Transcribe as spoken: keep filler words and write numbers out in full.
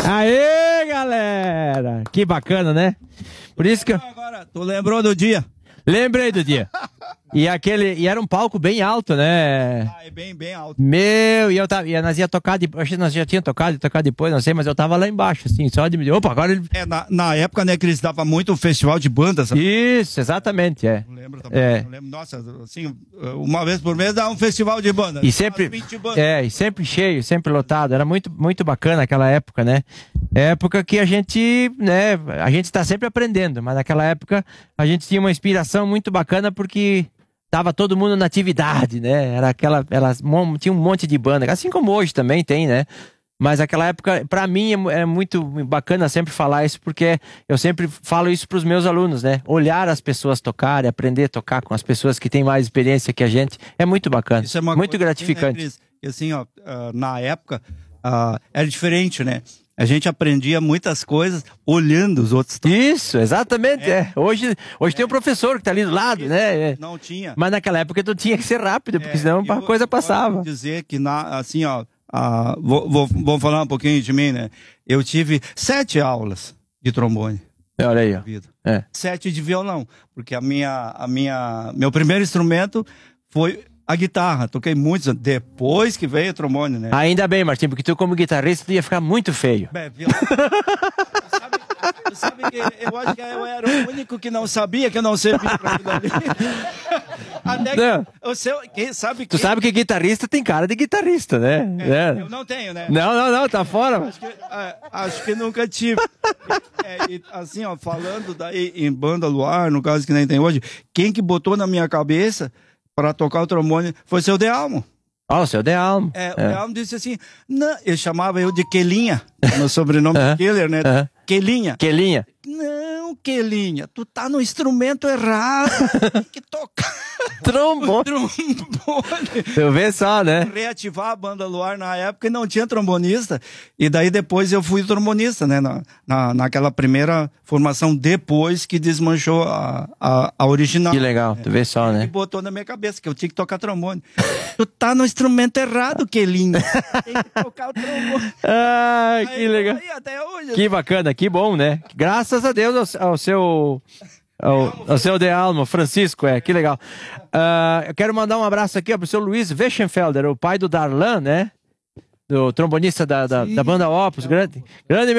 Aê, galera! Que bacana, né? Por isso que eu... Agora, tu lembrou do dia? Lembrei do dia. E aquele, e era um palco bem alto, né? Ah, é bem, bem alto. Meu, e eu tava, e nós ia tocar, de, acho que nós já tinha tocado e tocar depois, não sei, mas eu tava lá embaixo, assim, só de, opa, agora ele... É, na, na época, né, que eles davam muito festival de bandas. Sabe? Isso, exatamente, é. Não lembro também. É. Não lembro, nossa, assim, uma vez por mês dá um festival de bandas. E sempre, é, e sempre cheio, sempre lotado, era muito, muito bacana aquela época, né? Época que a gente, né, a gente tá sempre aprendendo, mas naquela época a gente tinha uma inspiração muito bacana porque tava todo mundo na atividade, né? Era aquela, elas, tinha um monte de banda, assim como hoje também tem, né? Mas aquela época, pra mim, é, é muito bacana sempre falar isso, porque eu sempre falo isso pros meus alunos, né? Olhar as pessoas tocarem, aprender a tocar com as pessoas que têm mais experiência que a gente, é muito bacana, Isso é uma muito coisa, gratificante. Né, assim, ó, na época, uh, era diferente, né? A gente aprendia muitas coisas olhando os outros. Isso, exatamente. É. É. Hoje, hoje é. tem um professor que está ali do lado, Isso, né? Não tinha. Mas naquela época tu tinha que ser rápido, porque é, senão a coisa passava. Vou dizer que, na, assim, ó, uh, vou, vou, vou falar um pouquinho de mim, né? Eu tive sete aulas de trombone. Olha aí, ó. É. Sete de violão, porque a minha, a minha, meu primeiro instrumento foi a guitarra, toquei muitos anos, depois que veio o trombone, né? Ainda bem, Martim, porque tu como guitarrista tu ia ficar muito feio. Bem, violão... sabe, sabe que eu acho que eu era o único que não sabia que eu não servia pra aquilo ali. Até que não. o seu, quem sabe que... Tu sabe que guitarrista tem cara de guitarrista, né? É, é. Eu não tenho, né? Não, não, não, tá fora. Acho que, é, acho que nunca tive. É, e, assim, ó, falando daí em banda luar, no caso que nem tem hoje, quem que botou na minha cabeça para tocar o trombone foi seu Dealmo. Ó, oh, o seu Dealmo. É, o é. Dealmo disse assim, não, ele chamava eu de Quelinha, meu sobrenome é Keller, né? É. Quelinha. Quelinha. Não, Quelinha, tu tá no instrumento errado, tem que tocar. Trombone. Trombone. Eu vejo só, né? Reativar a banda Luar na época e não tinha trombonista. E daí depois eu fui trombonista, né? Na, na, naquela primeira formação, depois que desmanchou a, a, a original. Que legal, tu vê só, né? E botou na minha cabeça que eu tinha que tocar trombone. Tu tá no instrumento errado, Quelinha. Tem que tocar o trombone. Ah, que aí, legal. Aí, até hoje. Que bacana, que bom, né? Graças a Deus ao, ao seu... Ao, ao seu Dealmo, Francisco, é, que legal. Uh, eu quero mandar um abraço aqui ó, pro seu Luiz Weschenfelder, o pai do Darlan, né? Do trombonista da, da, da banda Opus, grande, grande